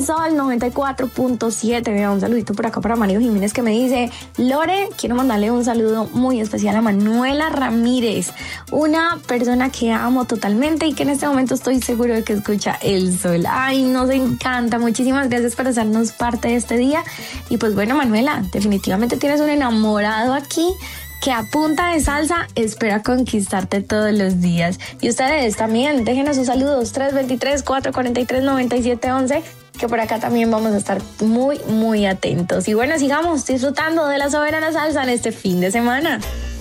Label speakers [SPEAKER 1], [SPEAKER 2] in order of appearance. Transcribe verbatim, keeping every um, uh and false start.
[SPEAKER 1] del Sol noventa y cuatro punto siete. Mira, un saludito por acá para Mario Jiménez que me dice: Lore, quiero mandarle un saludo muy especial a Manuela Ramírez, una persona que amo totalmente y que en este momento estoy seguro de que escucha El Sol. Ay, nos encanta. Muchísimas gracias por hacernos parte de este día. Y pues bueno, Manuela, definitivamente tienes un enamorado aquí que a punta de salsa espera conquistarte todos los días. Y ustedes también, déjenos sus saludos, tres dos tres, cuatro cuatro tres, nueve siete uno uno, que por acá también vamos a estar muy, muy atentos. Y bueno, sigamos disfrutando de la soberana salsa en este fin de semana.